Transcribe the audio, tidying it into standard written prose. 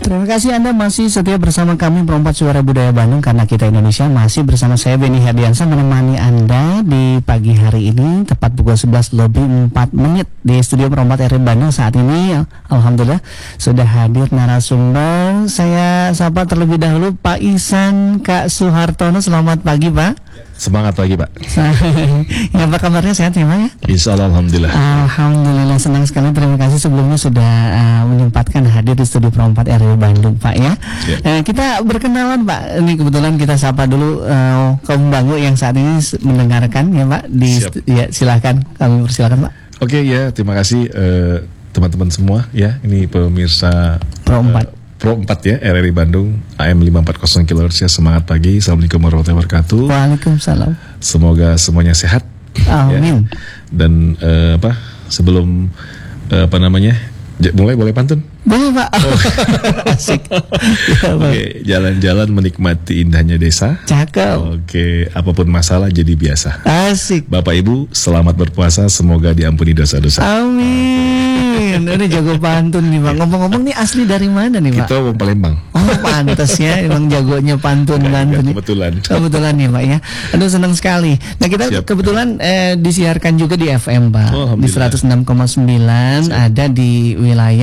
Terima kasih Anda masih setia bersama kami Perempat Suara Budaya Bandung, karena kita Indonesia masih bersama saya Benny Herdiansyah menemani Anda di pagi hari ini tepat pukul 11 lebih 4 menit di studio Perempat RRI Bandung. Saat ini alhamdulillah sudah hadir narasumber. Saya sapa terlebih dahulu Pak Ihsan Kak Suhartono. Selamat pagi Pak. Semangat pagi Pak. Ya, apa kabarnya, sehat ya Pak ya? Insya Allah alhamdulillah. Alhamdulillah, senang sekali. Terima kasih sebelumnya sudah menyempatkan hadir di studio Perempat RRI Bandung Pak ya. Kita berkenalan Pak. Ini kebetulan kita sapa dulu kaum Bangu yang saat ini mendengarkan ya Pak. Ya, silakan, kami persilakan Pak. Oke ya, terima kasih teman-teman semua ya. Ini pemirsa Pro 4 ya, RRI Bandung AM 540 kHz ya. Semangat pagi. Assalamualaikum warahmatullahi wabarakatuh. Waalaikumsalam. Semoga semuanya sehat. Amin. Ya. Dan sebelum mulai boleh pantun? Boleh Pak. Asik. Oke, jalan-jalan menikmati indahnya desa. Cakep. Oke, apapun masalah jadi biasa. Asik. Bapak Ibu, selamat berpuasa. Semoga diampuni dosa-dosa. Amin. Ini jago pantun nih Pak. Ngomong-ngomong nih, asli dari mana nih Pak? Kita orang Palembang. Oh pantas ya, emang jagonya pantun. Kebetulan nih Pak ya. Aduh, senang sekali. Nah, kita kebetulan disiarkan juga di FM Pak, di 106,9 ada di wilayah